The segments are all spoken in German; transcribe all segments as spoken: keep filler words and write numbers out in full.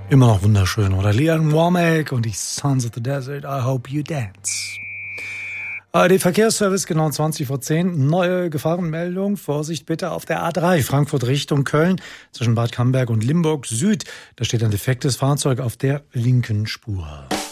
Immer noch wunderschön, oder? Leon Womack und die Sons of the Desert, I Hope You Dance. A R D-Verkehrsservice, genau zwanzig vor zehn. Neue Gefahrenmeldung. Vorsicht bitte auf der A drei, Frankfurt Richtung Köln, zwischen Bad Camberg und Limburg Süd. Da steht ein defektes Fahrzeug auf der linken Spur.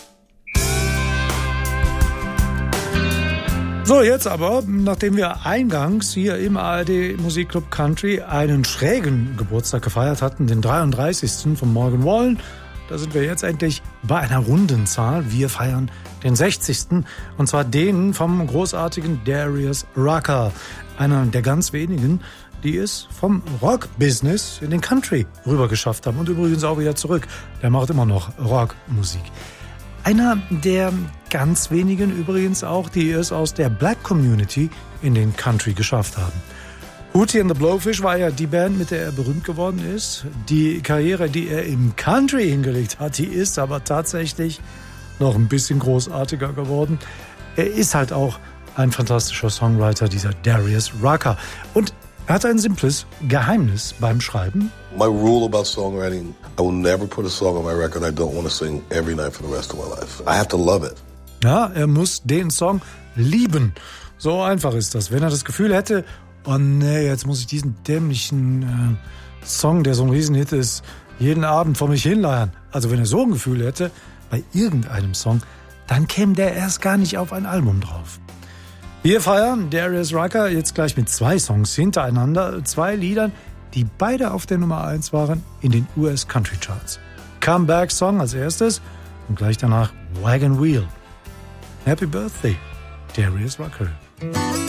So, jetzt aber, nachdem wir eingangs hier im A R D Musikclub Country einen schrägen Geburtstag gefeiert hatten, den dreiunddreißigsten von Morgan Wallen, da sind wir jetzt endlich bei einer runden Zahl. Wir feiern den sechzigsten und zwar den vom großartigen Darius Rucker, einer der ganz wenigen, die es vom Rock-Business in den Country rüber geschafft haben und übrigens auch wieder zurück. Der macht immer noch Rockmusik. Einer der ganz wenigen übrigens auch, die es aus der Black Community in den Country geschafft haben. Hootie and the Blowfish war ja die Band, mit der er berühmt geworden ist. Die Karriere, die er im Country hingelegt hat, die ist aber tatsächlich noch ein bisschen großartiger geworden. Er ist halt auch ein fantastischer Songwriter, dieser Darius Rucker. Und er hat ein simples Geheimnis beim Schreiben. My rule about songwriting, I will never put a song on my record I don't want to sing every night for the rest of my life. I have to love it. Ja, er muss den Song lieben. So einfach ist das. Wenn er das Gefühl hätte, oh nee, jetzt muss ich diesen dämlichen äh, Song, der so ein Riesenhit ist, jeden Abend vor mich hinleiern. Also wenn er so ein Gefühl hätte, bei irgendeinem Song, dann käme der erst gar nicht auf ein Album drauf. Wir feiern Darius Rucker jetzt gleich mit zwei Songs hintereinander, zwei Liedern, die beide auf der Nummer eins waren in den U S Country Charts. Comeback Song als erstes und gleich danach Wagon Wheel. Happy Birthday, Darius Rucker.